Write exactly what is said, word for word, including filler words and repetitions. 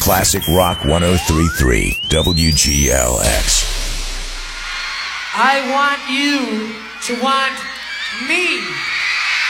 Classic Rock one oh three point three, W G L X. I want you to want me.